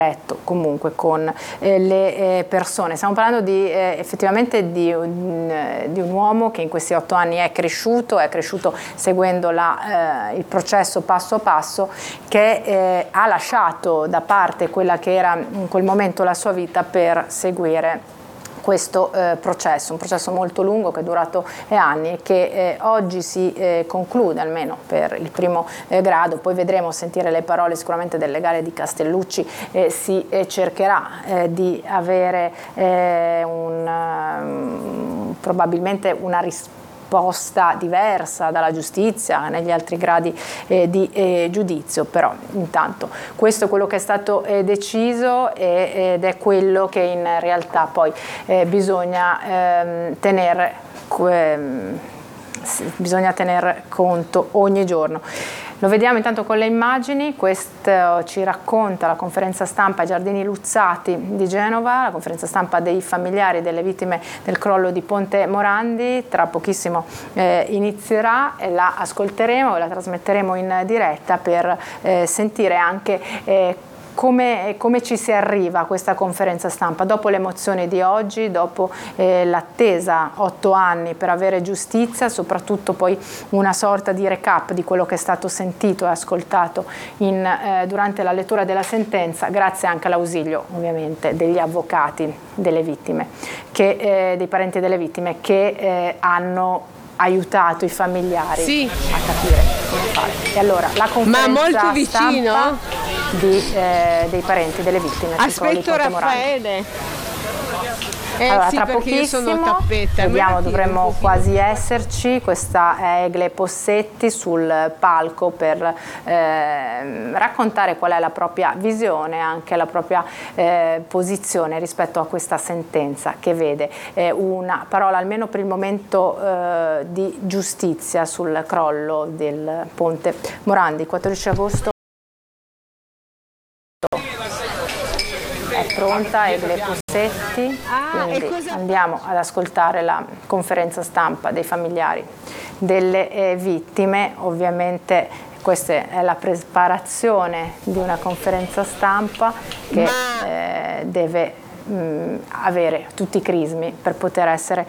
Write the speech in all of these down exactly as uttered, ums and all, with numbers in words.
comunque con eh, le eh, persone. Stiamo parlando di, eh, effettivamente di un, eh, di un uomo che in questi otto anni è cresciuto, è cresciuto seguendo la, eh, il processo passo a passo, che eh, ha lasciato da parte quella che era in quel momento la sua vita per seguire questo eh, processo, un processo molto lungo che è durato eh, anni e che eh, oggi si eh, conclude almeno per il primo eh, grado. Poi vedremo, sentire le parole sicuramente del legale di Castellucci, eh, si eh, cercherà eh, di avere eh, un, um, probabilmente una risposta risposta diversa dalla giustizia negli altri gradi eh, di eh, giudizio, però intanto questo è quello che è stato eh, deciso e, ed è quello che in realtà poi eh, bisogna ehm, tenere ehm, bisogna tener conto ogni giorno. Lo vediamo intanto con le immagini. Questo ci racconta la conferenza stampa ai Giardini Luzzati di Genova, la conferenza stampa dei familiari delle vittime del crollo di Ponte Morandi. Tra pochissimo eh, inizierà e la ascolteremo e la trasmetteremo in diretta per eh, sentire anche eh, Come, come ci si arriva a questa conferenza stampa dopo le emozioni di oggi, dopo eh, l'attesa otto anni per avere giustizia, soprattutto poi una sorta di recap di quello che è stato sentito e ascoltato in, eh, durante la lettura della sentenza, grazie anche all'ausilio ovviamente degli avvocati delle vittime, che, eh, dei parenti delle vittime che eh, hanno aiutato i familiari sì. a capire come fare. E allora la conferenza Ma molto vicino di, eh, dei parenti delle vittime. Aspetto Raffaele. Eh, allora, sì, tra perché io pochissimo sono tappetta. vediamo, dovremmo quasi esserci. Questa è Egle Possetti sul palco per eh, raccontare qual è la propria visione, anche la propria eh, posizione rispetto a questa sentenza che vede eh, una parola almeno per il momento eh, di giustizia sul crollo del Ponte Morandi. quattordici agosto è pronta Egle Possetti, ah, quindi cosa... andiamo ad ascoltare la conferenza stampa dei familiari delle eh, vittime. Ovviamente questa è la preparazione di una conferenza stampa che Ma... eh, deve mh, avere tutti i crismi per poter essere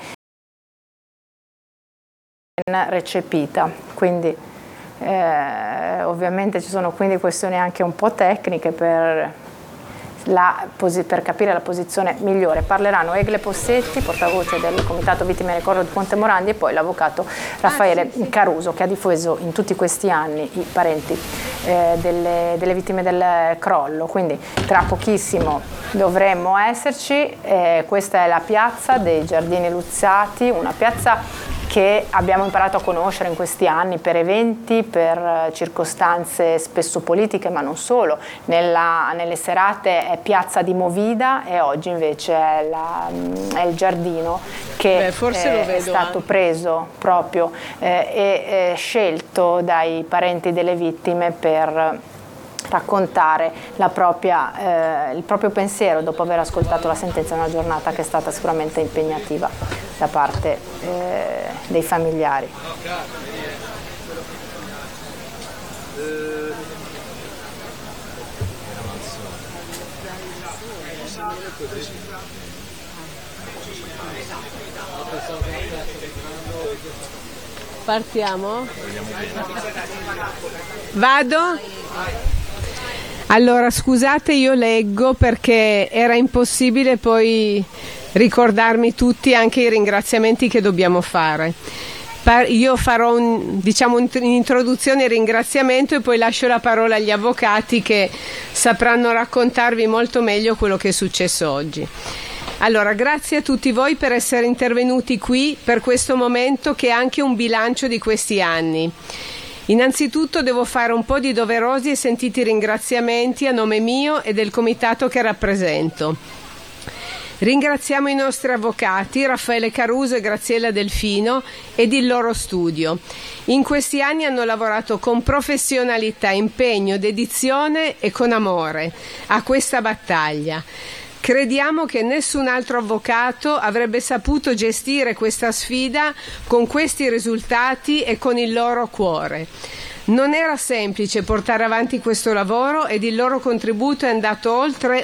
recepita, quindi eh, ovviamente ci sono quindi questioni anche un po' tecniche per La, per capire la posizione migliore. Parleranno Egle Possetti, portavoce del Comitato Vittime del Crollo di Ponte Morandi, e poi l'avvocato Raffaele ah, sì, sì. Caruso, che ha difeso in tutti questi anni i parenti eh, delle, delle vittime del crollo. Quindi tra pochissimo dovremmo esserci. Eh, questa è la piazza dei Giardini Luzzati, una piazza che abbiamo imparato a conoscere in questi anni per eventi, per circostanze spesso politiche, ma non solo. Nella, nelle serate è piazza di Movida e oggi invece è, la, è il giardino che Beh, forse eh, lo vedo, è stato eh. preso proprio eh, e eh, scelto dai parenti delle vittime per raccontare la propria, eh, il proprio pensiero dopo aver ascoltato la sentenza. È una giornata che è stata sicuramente impegnativa da parte eh, dei familiari. Partiamo? Vado? Allora, scusate, io leggo perché era impossibile poi ricordarmi tutti anche i ringraziamenti che dobbiamo fare. Io farò un, diciamo, un'introduzione e ringraziamento e poi lascio la parola agli avvocati che sapranno raccontarvi molto meglio quello che è successo oggi. Allora, grazie a tutti voi per essere intervenuti qui per questo momento che è anche un bilancio di questi anni. Innanzitutto devo fare un po' di doverosi e sentiti ringraziamenti a nome mio e del comitato che rappresento. Ringraziamo i nostri avvocati Raffaele Caruso e Graziella Delfino ed il loro studio. In questi anni hanno lavorato con professionalità, impegno, dedizione e con amore a questa battaglia. Crediamo che nessun altro avvocato avrebbe saputo gestire questa sfida con questi risultati e con il loro cuore. Non era semplice portare avanti questo lavoro ed il loro contributo è andato oltre